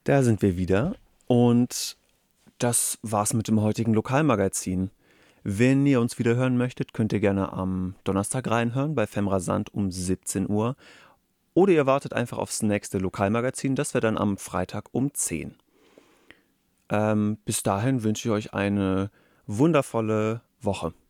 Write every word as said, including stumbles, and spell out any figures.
Da sind wir wieder und das war's mit dem heutigen Lokalmagazin. Wenn ihr uns wieder hören möchtet, könnt ihr gerne am Donnerstag reinhören bei Femrasant um siebzehn Uhr oder ihr wartet einfach aufs nächste Lokalmagazin, das wäre dann am Freitag um zehn. Ähm, bis dahin wünsche ich euch eine wundervolle Woche.